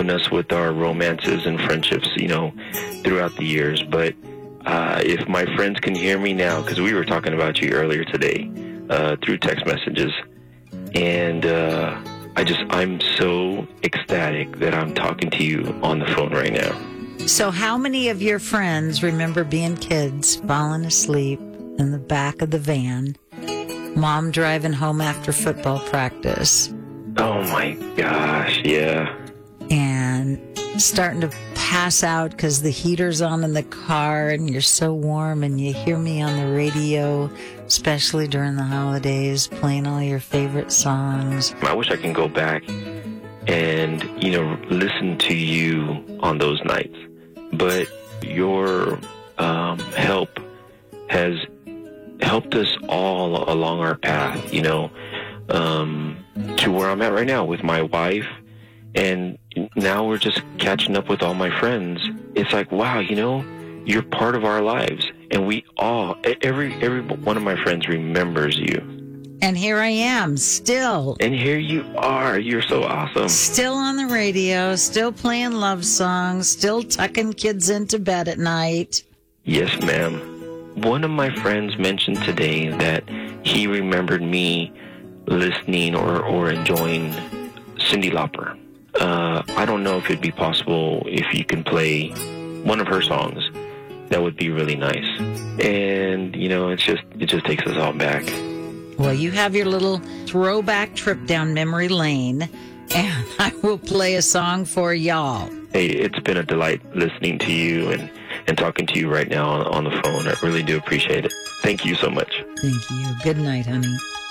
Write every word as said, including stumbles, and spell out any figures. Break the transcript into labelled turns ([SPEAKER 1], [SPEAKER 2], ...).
[SPEAKER 1] helping us with our romances and friendships, you know, throughout the years. But uh, if my friends can hear me now, because we were talking about you earlier today uh, through text messages, and uh, I just, I'm so ecstatic that I'm talking to you on the phone right now.
[SPEAKER 2] So how many of your friends remember being kids, falling asleep in the back of the van, mom driving home after football practice?
[SPEAKER 1] Oh, my gosh, yeah.
[SPEAKER 2] And starting to pass out because the heater's on in the car and you're so warm, and you hear me on the radio, especially during the holidays, playing all your favorite songs.
[SPEAKER 1] I wish I can go back and, you know, listen to you on those nights. But your um, help has helped us all along our path, you know, um, to where I'm at right now with my wife. And now we're just catching up with all my friends. It's like, wow, you know, you're part of our lives. And we all, every every one of my friends remembers you.
[SPEAKER 2] And here I am, still.
[SPEAKER 1] And here you are. You're so awesome.
[SPEAKER 2] Still on the radio, still playing love songs, still tucking kids into bed at night.
[SPEAKER 1] Yes, ma'am. One of my friends mentioned today that he remembered me listening or, or enjoying Cyndi Lauper. Uh, I don't know if it'd be possible if you can play one of her songs. That would be really nice. And, you know, it's just it just takes us all back.
[SPEAKER 2] Well, you have your little throwback trip down memory lane, and I will play a song for y'all.
[SPEAKER 1] Hey, it's been a delight listening to you and, and talking to you right now on, on the phone. I really do appreciate it. Thank you so much.
[SPEAKER 2] Thank you. Good night, honey.